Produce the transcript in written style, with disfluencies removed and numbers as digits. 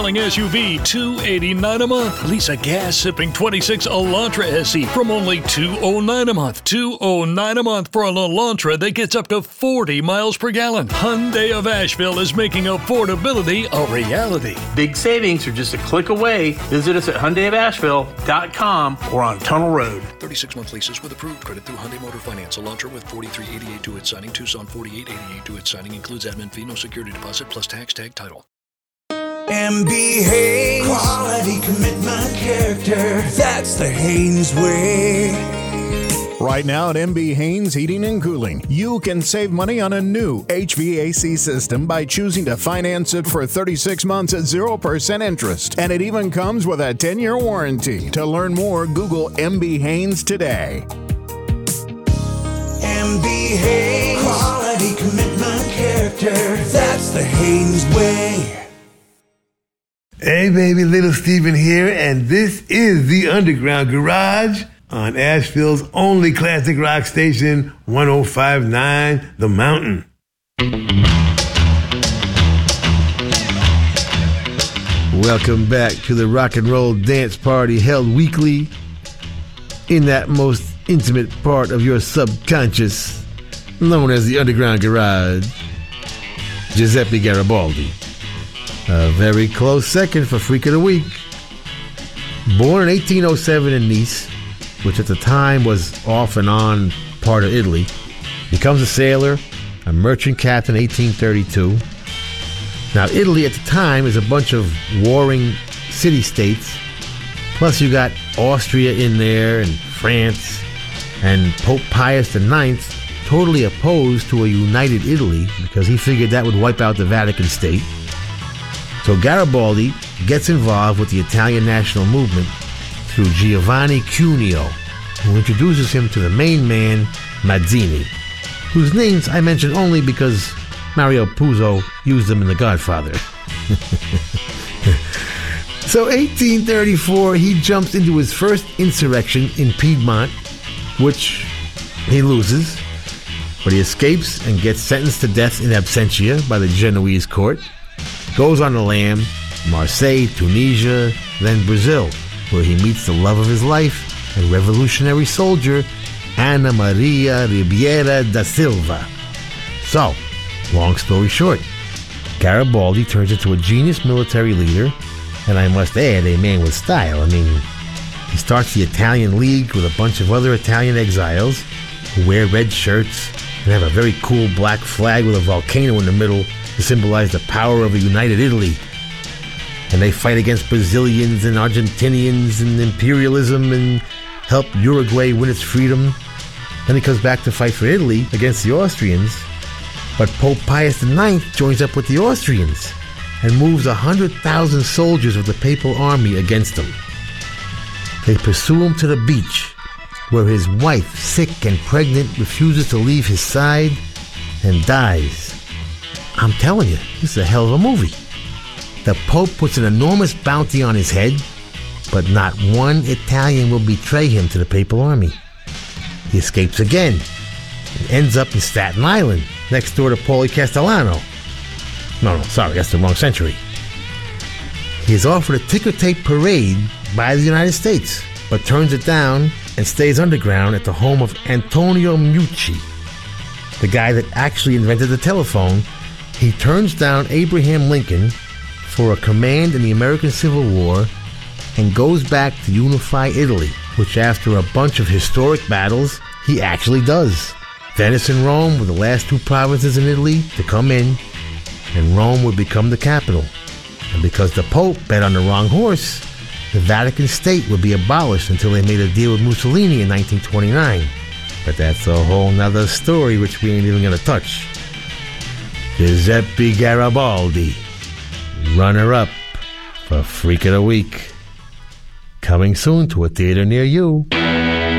SUV, $289 a month. Lease a gas-sipping 26 Elantra SE from only $209 a month. $209 a month for an Elantra that gets up to 40 miles per gallon. Hyundai of Asheville is making affordability a reality. Big savings are just a click away. Visit us at HyundaiofAsheville.com or on Tunnel Road. 36-month leases with approved credit through Hyundai Motor Finance. Elantra with $43.88 due at signing. Tucson $48.88 due at signing. Includes admin fee, no security deposit, plus tax tag title. MB Haynes, quality, commitment, character. That's the Haynes way. Right now at MB Haynes Heating and Cooling, you can save money on a new HVAC system by choosing to finance it for 36 months at 0% interest. And it even comes with a 10-year warranty. To learn more, Google MB Haynes today. MB Haynes, quality, commitment, character. That's the Haynes way. Hey baby, Little Steven here, and this is the Underground Garage on Asheville's only classic rock station, 105.9 The Mountain. Welcome back to the rock and roll dance party held weekly in that most intimate part of your subconscious, known as the Underground Garage. Giuseppe Garibaldi. A very close second for Freak of the Week. Born in 1807 in Nice, which at the time was off and on part of Italy, becomes a sailor, a merchant captain in 1832. Now, Italy at the time is a bunch of warring city-states, plus you got Austria in there and France, and Pope Pius IX totally opposed to a united Italy because he figured that would wipe out the Vatican State. So Garibaldi gets involved with the Italian national movement through Giovanni Cuneo, who introduces him to the main man, Mazzini, whose names I mention only because Mario Puzo used them in The Godfather. So 1834, he jumps into his first insurrection in Piedmont, which he loses, but he escapes and gets sentenced to death in absentia by the Genoese court. Goes on the lam, Marseille, Tunisia, then Brazil, where he meets the love of his life, a revolutionary soldier, Ana Maria Ribeira da Silva. So, long story short, Garibaldi turns into a genius military leader, and I must add, a man with style. I mean, he starts the Italian League with a bunch of other Italian exiles who wear red shirts and have a very cool black flag with a volcano in the middle to symbolize the power of a united Italy. And they fight against Brazilians and Argentinians and imperialism and help Uruguay win its freedom. Then he comes back to fight for Italy against the Austrians. But Pope Pius IX joins up with the Austrians and moves 100,000 soldiers of the papal army against them. They pursue him to the beach, where his wife, sick and pregnant, refuses to leave his side and dies. I'm telling you, this is a hell of a movie. The Pope puts an enormous bounty on his head, but not one Italian will betray him to the papal army. He escapes again and ends up in Staten Island, next door to Paulie Castellano. No, sorry, that's the wrong century. He is offered a ticker tape parade by the United States, but turns it down and stays underground at the home of Antonio Meucci, the guy that actually invented the telephone. He turns down Abraham Lincoln for a command in the American Civil War and goes back to unify Italy, which after a bunch of historic battles, he actually does. Venice and Rome were the last two provinces in Italy to come in, and Rome would become the capital. And because the Pope bet on the wrong horse, the Vatican State would be abolished until they made a deal with Mussolini in 1929. But that's a whole nother story which we ain't even gonna touch. Giuseppe Garibaldi, runner-up for Freak of the Week. Coming soon to a theater near you.